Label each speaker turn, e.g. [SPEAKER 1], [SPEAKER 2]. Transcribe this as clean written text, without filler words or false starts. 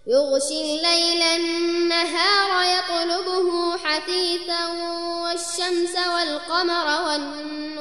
[SPEAKER 1] يغشي الليل النهار يطلبه حثيثا والشمس والقمر والنجم